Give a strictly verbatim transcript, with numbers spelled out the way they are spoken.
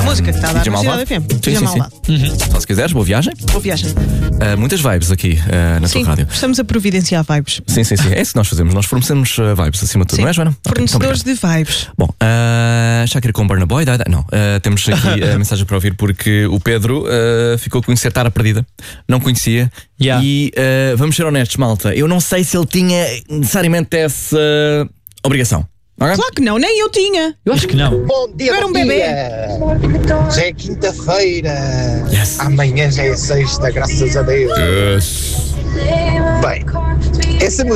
música que está a dar D J na Cidade Malvado. F M. Sim, D J sim, Malvado. sim. Uhum. Só se quiseres, boa viagem. Boa viagem. Uh, muitas vibes aqui uh, na Sim, tua rádio. estamos a providenciar vibes. Sim, sim, sim. É isso que nós fazemos. Nós fornecemos uh, vibes acima de tudo, Sim. não é, Joana? Okay, Fornecedores de vibes. Bom, uh, Shakira com Burna Boy, da, da, não. Uh, temos aqui a mensagem para ouvir porque o Pedro uh, ficou a conhecer Tara Perdida, não conhecia. Yeah. E uh, vamos ser honestos, malta. Eu não sei se ele tinha necessariamente essa obrigação. Okay? Claro que não, nem eu tinha. Eu acho que não. Bom dia, Eu era um bom bebê. dia. Já é quinta-feira. Yes. Amanhã já é sexta, graças a Deus. Yes. Bem, essa música